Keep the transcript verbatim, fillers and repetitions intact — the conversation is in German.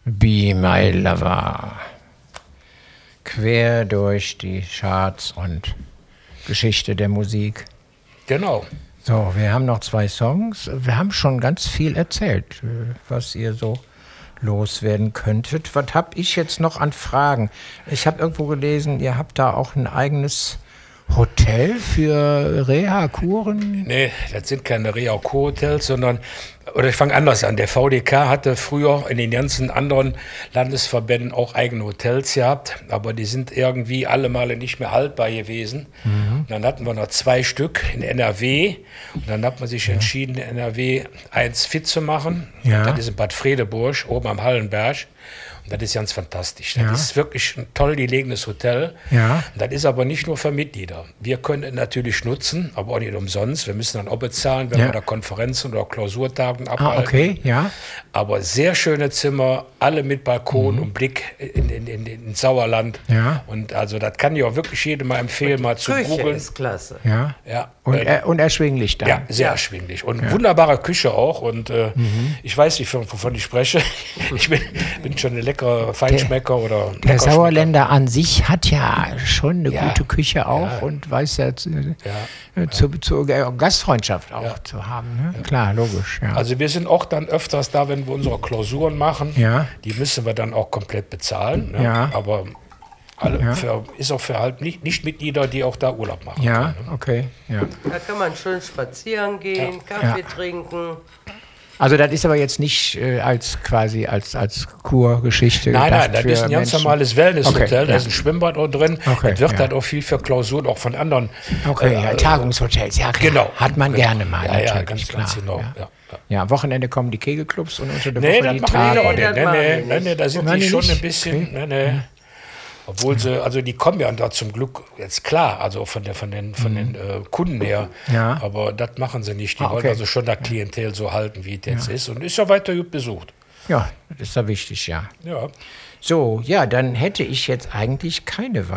Be My Lover. Quer durch die Charts und Geschichte der Musik. Genau. So, wir haben noch zwei Songs. Wir haben schon ganz viel erzählt, was ihr so loswerden könntet. Was habe ich jetzt noch an Fragen? Ich habe irgendwo gelesen, ihr habt da auch ein eigenes Hotel für Reha-Kuren? Nee, das sind keine Reha-Kur-Hotels, sondern, oder ich fange anders an. Der V D K hatte früher in den ganzen anderen Landesverbänden auch eigene Hotels gehabt, aber die sind irgendwie alle Male nicht mehr haltbar gewesen. Mhm. Und dann hatten wir noch zwei Stück in N R W und dann hat man sich ja. entschieden, in N R W eins fit zu machen. Ja. Das ist in Bad Fredeburg, oben am Hallenberg. Das ist ganz fantastisch. Das ja. ist wirklich ein toll gelegenes Hotel. Ja. Das ist aber nicht nur für Mitglieder. Wir können es natürlich nutzen, aber auch nicht umsonst. Wir müssen dann auch bezahlen, wenn ja. wir da Konferenzen oder Klausurtagen abhalten. Ah, okay, ja. Aber sehr schöne Zimmer, alle mit Balkon mhm. und Blick in, in, in, in Sauerland. Ja. Und also das kann ich auch wirklich jedem mal empfehlen, mal zu Küche googeln. ist klasse. Ja. Ja. Und, äh, und erschwinglich dann. Ja, sehr ja. erschwinglich. Und ja. wunderbare Küche auch. Und äh, mhm. ich weiß nicht, wovon ich spreche. Ich bin, bin schon eine leckere Feinschmecker der, oder Der Sauerländer an sich hat ja schon eine ja. gute Küche auch ja. und weiß ja, zu, ja. Zu, zu, zu Gastfreundschaft auch ja. zu haben. Ne? Ja. Klar, logisch. Ja. Also wir sind auch dann öfters da, wenn wir unsere Klausuren machen. Ja. Die müssen wir dann auch komplett bezahlen. Ne? Ja. Aber alle ja. für, ist auch für halt nicht, nicht Mitglieder, die auch da Urlaub machen. Ja, können, ne? okay. Ja. Da kann man schön spazieren gehen, ja. Kaffee ja. trinken. Also das ist aber jetzt nicht äh, als quasi als, als Kurgeschichte. Nein, nein, das ist ein ganz Menschen. normales Wellnesshotel, okay, da ja. ist ein Schwimmbad auch drin. Okay, das wird ja. halt auch viel für Klausuren, auch von anderen. Okay, äh, ja, Tagungshotels, ja klar. Genau. Hat man genau. gerne mal, ja, natürlich, ja, ganz, klar. ganz genau. Ja. Ja. Ja. ja, am Wochenende kommen die Kegelclubs und unter der nee, Woche die das Tage. Nee, nee, nee, nee, nee, da sind Machen die die schon nicht? ein bisschen, Okay. nee, nee. Obwohl sie, also die kommen ja da zum Glück jetzt klar, also von, der, von den, von den äh, Kunden her, ja. aber das machen sie nicht. Die Ah, okay. wollen also schon das Klientel so halten, wie es jetzt Ja. ist und ist ja weiter gut besucht. Ja, das ist ja wichtig, ja. Ja. So, ja, dann hätte ich jetzt eigentlich keine